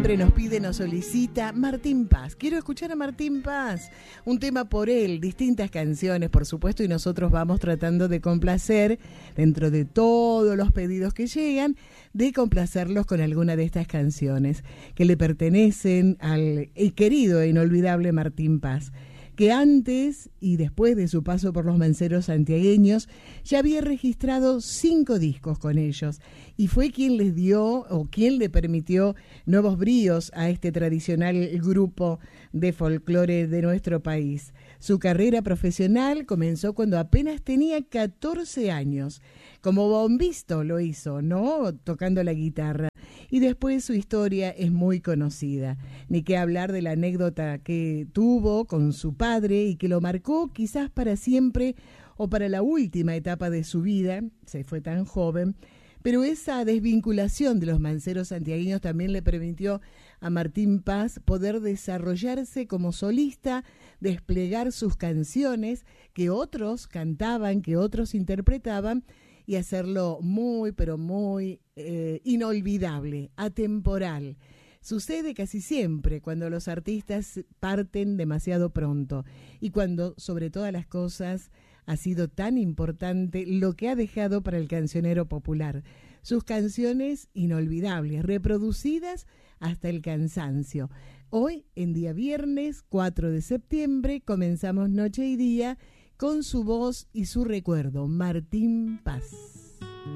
siempre nos pide, nos solicita Martín Paz. Quiero escuchar a Martín Paz, un tema por él, distintas canciones, por supuesto, y nosotros vamos tratando de complacer, dentro de todos los pedidos que llegan, de complacerlos con alguna de estas canciones que le pertenecen al querido e inolvidable Martín Paz, que antes y después de su paso por los Manceros santiagueños ya había registrado 5 discos con ellos y fue quien les dio o quien le permitió nuevos bríos a este tradicional grupo de folclore de nuestro país. Su carrera profesional comenzó cuando apenas tenía 14 años. Como bombisto lo hizo, ¿no? Tocando la guitarra. Y después su historia es muy conocida. Ni qué hablar de la anécdota que tuvo con su padre y que lo marcó quizás para siempre o para la última etapa de su vida. Se fue tan joven. Pero esa desvinculación de los Manceros santiagueños también le permitió a Martín Paz poder desarrollarse como solista, desplegar sus canciones que otros cantaban, que otros interpretaban, y hacerlo muy, pero muy inolvidable, atemporal. Sucede casi siempre cuando los artistas parten demasiado pronto y cuando, sobre todas las cosas, ha sido tan importante lo que ha dejado para el cancionero popular. Sus canciones inolvidables, reproducidas hasta el cansancio. Hoy, en día viernes 4 de septiembre, comenzamos Noche y Día con su voz y su recuerdo, Martín Paz.